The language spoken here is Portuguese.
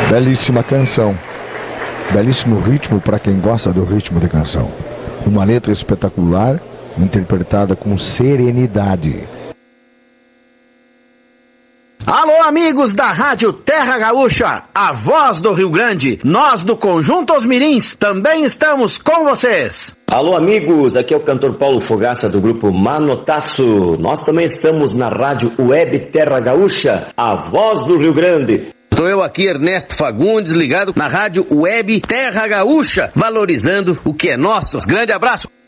Belíssima canção. Belíssimo ritmo para quem gosta do ritmo de canção. Uma letra espetacular, interpretada com serenidade. Alô, amigos da Rádio Terra Gaúcha, a voz do Rio Grande. Nós do Conjunto Os Mirins também estamos com vocês. Alô, amigos, aqui é o cantor Paulo Fogaça do grupo Manotaço. Nós também estamos na Rádio Web Terra Gaúcha, a voz do Rio Grande. Estou eu aqui, Ernesto Fagundes, ligado na Rádio Web Terra Gaúcha, valorizando o que é nosso. Grande abraço.